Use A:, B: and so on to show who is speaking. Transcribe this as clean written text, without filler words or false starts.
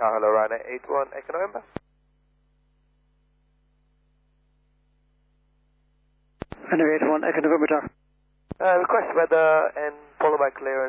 A: Hello, Ryanair 81 Echo November.
B: Ryanair 81 Echo November, Tower.
A: Request weather and followed by clearance.